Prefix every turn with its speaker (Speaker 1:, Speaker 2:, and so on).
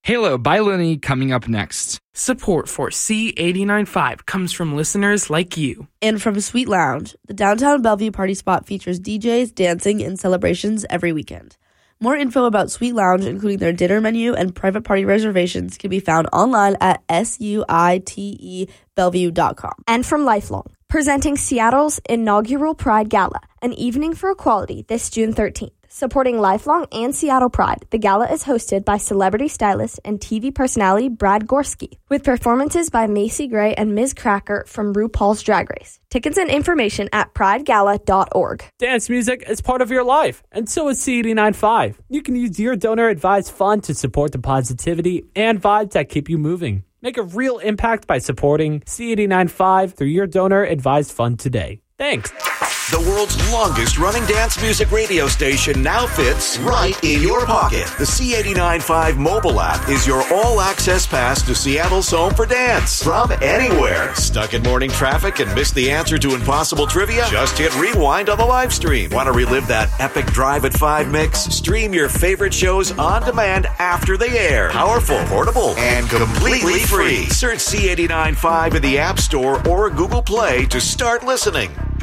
Speaker 1: Halo by Lenny coming up next.
Speaker 2: Support for C89.5 comes from listeners like you.
Speaker 3: And from Sweet Lounge, the downtown Bellevue party spot features DJs, dancing, and celebrations every weekend. More info about Sweet Lounge, including their dinner menu and private party reservations, can be found online at suitebellevue.com.
Speaker 4: And from Lifelong, presenting Seattle's inaugural Pride Gala, an evening for equality this June 13th. Supporting Lifelong and Seattle Pride, the gala is hosted by celebrity stylist and TV personality Brad Gorski, with performances by Macy Gray and Ms. Cracker from RuPaul's Drag Race. Tickets and information at pridegala.org.
Speaker 5: Dance music is part of your life, and so is C89.5. You can use your donor-advised fund to support the positivity and vibes that keep you moving. Make a real impact by supporting C89.5 through your donor-advised fund today. Thanks.
Speaker 6: The world's longest running dance music radio station now fits right in your pocket. The C89.5 mobile app is your all-access pass to Seattle's home for dance. From anywhere. Stuck in morning traffic and missed the answer to impossible trivia? Just hit rewind on the live stream. Want to relive that epic Drive at 5 mix? Stream your favorite shows on demand after they air. Powerful, portable, and completely free. Search C89.5 in the App Store or Google Play to start listening.